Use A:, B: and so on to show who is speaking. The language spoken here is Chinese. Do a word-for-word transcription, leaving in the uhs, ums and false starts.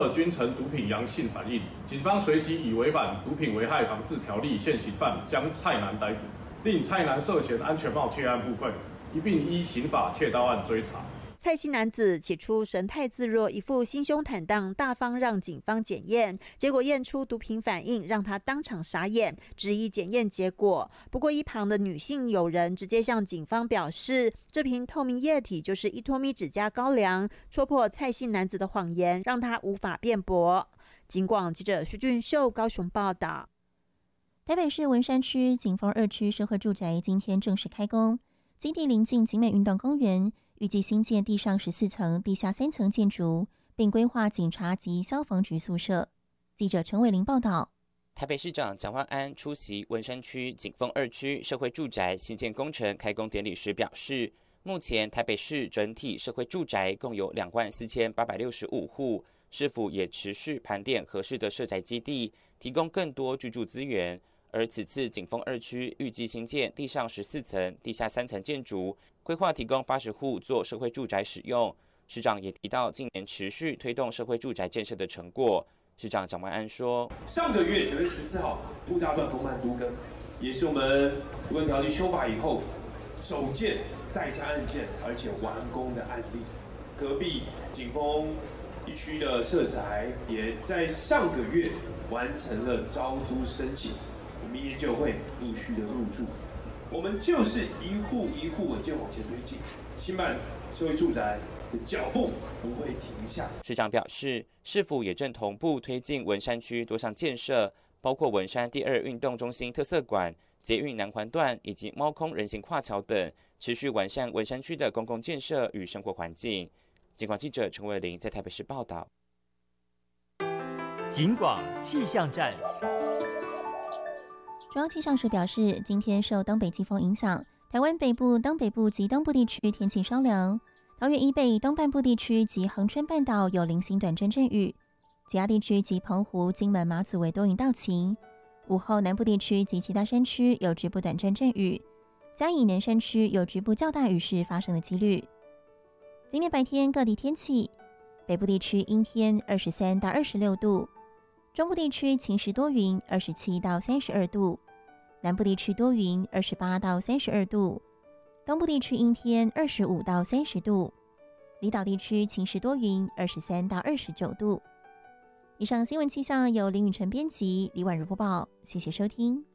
A: 均呈毒品阳性反应，警方随即以违反毒品危害防治条例现行犯将蔡男逮捕，令蔡男涉嫌安全帽窃案部分一并依刑法窃盗案追查。
B: 蔡姓男子起初神态自若，一副心胸坦荡，大方让警方检验，结果验出毒品反应，让他当场傻眼，质疑检验结果。不过一旁的女性友人直接向警方表示，这瓶透明液体就是依托咪酯加高粱，戳破蔡姓男子的谎言，让他无法辩驳。警广记者徐俊秀高雄报道。
C: 台北市文山区景丰二区社会住宅今天正式开工，基地临近景美运动公园，预计新建地上十四层、地下三层建筑，并规划警察及消防局宿舍。记者陈伟玲报道。
D: 台北市长蒋万安出席文山区景丰二区社会住宅新建工程开工典礼时表示，目前台北市整体社会住宅共有两万四千八百六十五户，市府也持续盘点合适的社宅基地，提供更多居住资源。而此次景丰二区预计新建地上十四层、地下三层建筑，规划提供八十户做社会住宅使用。市长也提到近年持续推动社会住宅建设的成果。市长蒋万安说，
E: 上个月九月十四号，布家段公办都更，也是我们都更条例修法以后首件代销案件而且完工的案例。隔壁景丰一区的社宅也在上个月完成了招租申请，明年就会陆续的入住。我们就是一户一户稳健往前推进，新办社会住宅的脚步不会停下。
D: 市长表示，市府也正同步推进文山区多项建设，包括文山第二运动中心特色馆、捷运南环段以及猫空人行跨桥等，持续完善文山区的公共建设与生活环境。警广记者陈伟玲在台北市报道。
F: 警广气象站。
C: 中央气象署表示，今天受东北季风影响，台湾北部、东北部及东部地区天气稍凉，桃园以北东半部地区及恒春半岛有零星短暂阵雨，其他地区及澎湖、金门、马祖为多云到晴。午后南部地区及其他山区有局部短暂阵雨，嘉义以南山区有局部较大雨势发生的几率。今天白天各地天气，北部地区阴天，二十三到二十六度。中部地区晴时多云，二十七到三十二度；南部地区多云，二十八到三十二度；东部地区阴天，二十五到三十度；离岛地区晴时多云，二十三到二十九度。以上新闻气象由林雨晨编辑，李婉如播报，谢谢收听。